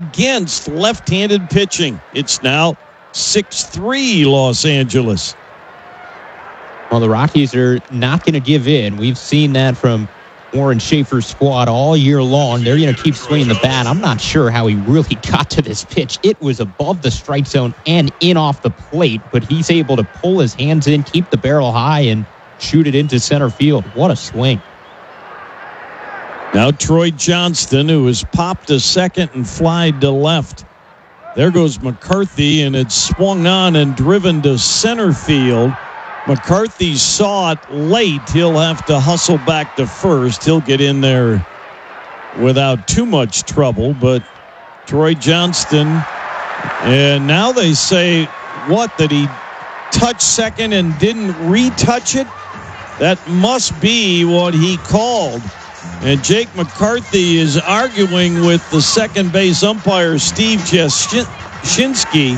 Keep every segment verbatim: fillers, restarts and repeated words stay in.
against left-handed pitching. It's now six three Los Angeles. Well, the Rockies are not going to give in. We've seen that from Warren Schaefer's squad all year long. They're going to keep swinging the bat. I'm not sure how he really got to this pitch. It was above the strike zone and in off the plate, but he's able to pull his hands in, keep the barrel high, and shoot it into center field. What a swing. Now Troy Johnston, who has popped to second and flied to left. There goes McCarthy, and it's swung on and driven to center field. McCarthy saw it late. He'll have to hustle back to first. He'll get in there without too much trouble, but Troy Johnston, and now they say, what, that he touched second and didn't retouch it? That must be what he called. And Jake McCarthy is arguing with the second base umpire, Steve Jashinsky.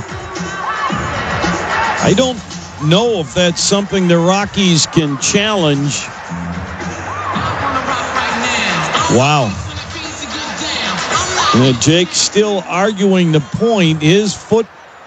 I don't know if that's something the Rockies can challenge. Wow. And Jake still arguing the point. His foot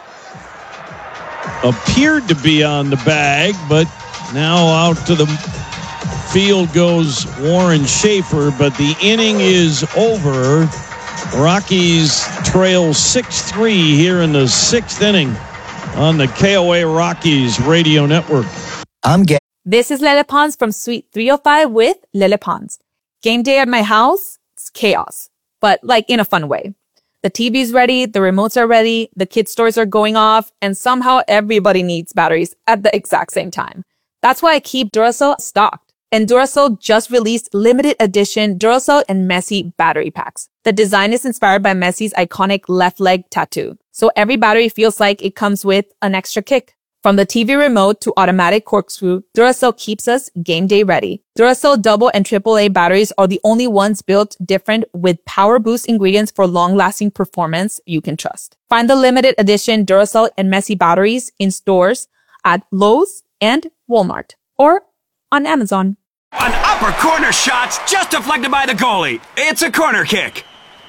appeared to be on the bag, but now out to the field goes Warren Schaefer, but the inning is over. Rockies trail six three here in the sixth inning on the K O A Rockies radio network. I'm getting. This is Lele Pons from Suite three oh five with Lele Pons. Game day at my house, it's chaos, but like in a fun way. The T V's ready, the remotes are ready, the kids' toys are going off, and somehow everybody needs batteries at the exact same time. That's why I keep Duracell stocked. And Duracell just released limited edition Duracell and Messi battery packs. The design is inspired by Messi's iconic left leg tattoo. So every battery feels like it comes with an extra kick. From the T V remote to automatic corkscrew, Duracell keeps us game day ready. Duracell double and triple A batteries are the only ones built different with power boost ingredients for long-lasting performance you can trust. Find the limited edition Duracell and Messi batteries in stores at Lowe's and Walmart or on Amazon. An upper corner shot's just deflected by the goalie. It's a corner kick.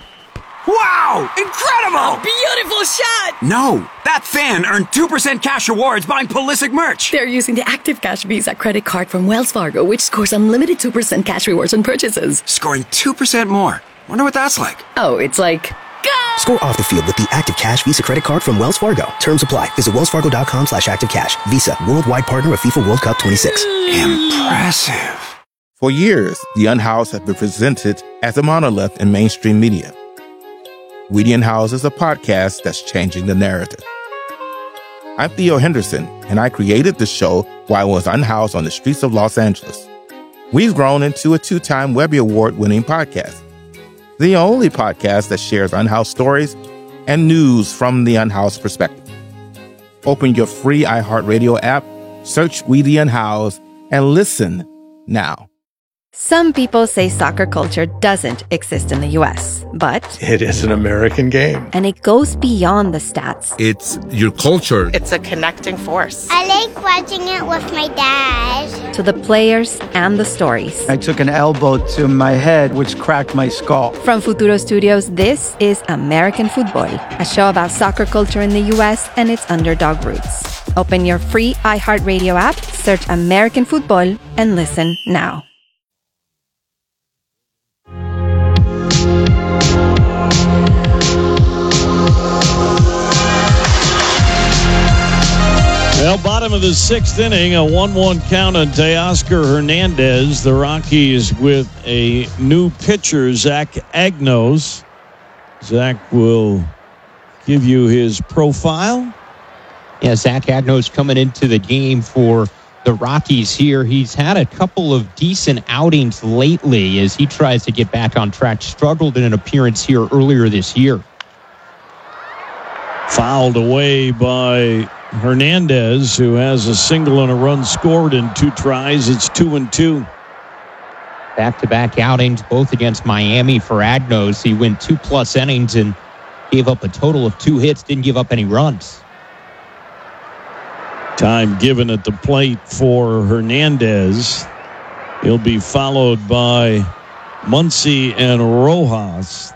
Wow! Incredible! A beautiful shot! No, that fan earned two percent cash rewards buying Pulisic merch. They're using the Active Cash Visa credit card from Wells Fargo, which scores unlimited two percent cash rewards on purchases. Scoring two percent more. Wonder what that's like. Oh, it's like... Go! Score off the field with the Active Cash Visa credit card from Wells Fargo. Terms apply. Visit wellsfargo.com slash active cash. Visa, worldwide partner of FIFA World Cup twenty-six. Impressive. For years, The Unhoused has been presented as a monolith in mainstream media. We the Unhoused is a podcast that's changing the narrative. I'm Theo Henderson, and I created the show while I was unhoused on the streets of Los Angeles. We've grown into a two-time Webby Award-winning podcast. The only podcast that shares unhoused stories and news from the unhoused perspective. Open your free iHeartRadio app, search We the Unhoused, and listen now. Some people say soccer culture doesn't exist in the U S, but it is an American game. And it goes beyond the stats. It's your culture. It's a connecting force. I like watching it with my dad. To the players and the stories. I took an elbow to my head, which cracked my skull. From Futuro Studios, this is American Football, a show about soccer culture in the U S and its underdog roots. Open your free iHeartRadio app, search American Football, and listen now. Well, bottom of the sixth inning, a one one count on Teoscar Hernandez. The Rockies with a new pitcher, Zach Agnos. Zach will give you his profile. Yeah, Zach Agnos coming into the game for the Rockies here. He's had a couple of decent outings lately as he tries to get back on track. Struggled in an appearance here earlier this year. Fouled away by Hernandez, who has a single and a run scored in two tries. It's two and two. Back-to-back outings, both against Miami for Agnos. He went two-plus innings and gave up a total of two hits, didn't give up any runs. Time given at the plate for Hernandez. He'll be followed by Muncy and Rojas.